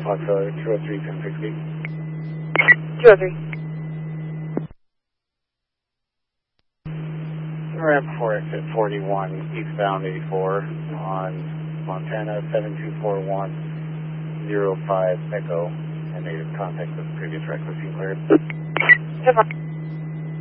Fox 203, 1060. 203. Ramp 4 exit 41, eastbound 84 on Montana 724105 Echo, and native contact with previous reckless cleared.